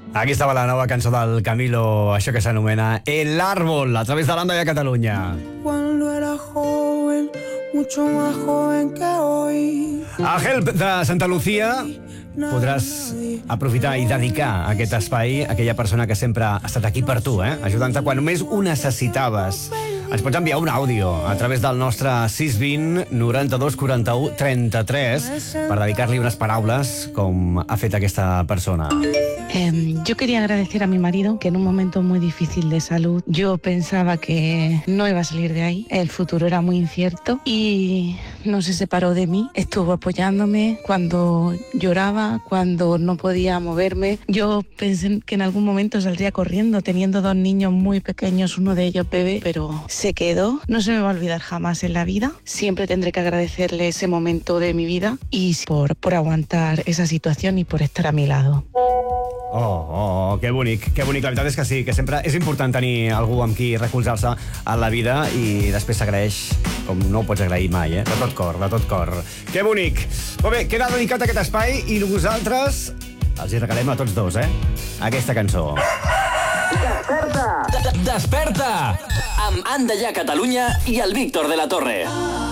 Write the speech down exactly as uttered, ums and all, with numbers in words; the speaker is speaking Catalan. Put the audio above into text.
Aquí estava la nova cançó del Camilo, això que s'anomena El Árbol, a través de l'Onda de Catalunya. Cuando era joven, mucho más joven que hoy. A Help de Santa Lucía podràs aprofitar i dedicar aquest espai a aquella persona que sempre ha estat aquí per tu, eh? Ajudant-te quan només ho necessitaves. Ens pots enviar un àudio a través del nostre sis vint noranta-dos quaranta-u trenta-tres per dedicar-li unes paraules com ha fet aquesta persona. Eh, yo quería agradecer a mi marido que en un momento muy difícil de salud yo pensaba que no iba a salir de ahí, el futuro era muy incierto y no se separó de mí, estuvo apoyándome cuando lloraba, cuando no podía moverme. Yo pensé que en algún momento saldría corriendo teniendo dos niños muy pequeños, uno de ellos bebé, pero se quedó, no se me va a olvidar jamás en la vida, siempre tendré que agradecerle ese momento de mi vida y por, por aguantar esa situación y por estar a mi lado. Oh, oh, que bonic, que bonic. La veritat és que sí, que sempre és important tenir algú amb qui recolzar-se a la vida i després s'agraeix com no ho pots agrair mai, eh? De tot cor, de tot cor. Que bonic. Molt bé, queda dedicat aquest espai i nosaltres els hi regalem a tots dos, eh? Aquesta cançó. Desperta! Desperta! Amb Anda Ja Catalunya i el Víctor de la Torre.